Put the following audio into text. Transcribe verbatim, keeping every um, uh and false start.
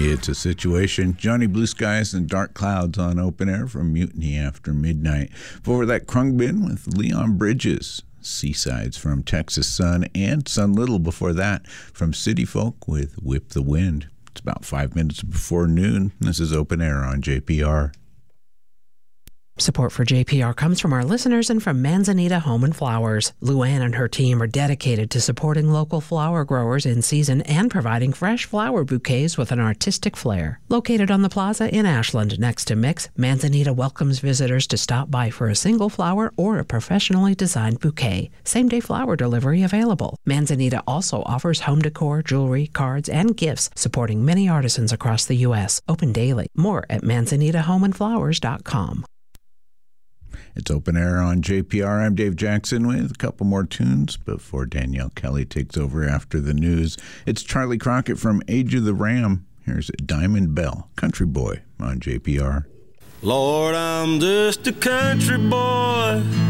It's a situation. Johnny Blue Skies and Dark Clouds on Open Air from Mutiny After Midnight. Before that, Krungbin with Leon Bridges. Seasides from Texas Sun, and Sun Little before that from City Folk with Whip the Wind. It's about five minutes before noon. This is Open Air on J P R. Support for J P R comes from our listeners and from Manzanita Home and Flowers. Luann and her team are dedicated to supporting local flower growers in season and providing fresh flower bouquets with an artistic flair. Located on the plaza in Ashland next to Mix, Manzanita welcomes visitors to stop by for a single flower or a professionally designed bouquet. Same-day flower delivery available. Manzanita also offers home decor, jewelry, cards, and gifts, supporting many artisans across the U S. Open daily. More at manzanita home and flowers dot com. It's Open Air on J P R. I'm Dave Jackson with a couple more tunes before Danielle Kelly takes over after the news. It's Charlie Crockett from Age of the Ram. Here's Diamond Bell, Country Boy on J P R. Lord, I'm just a country boy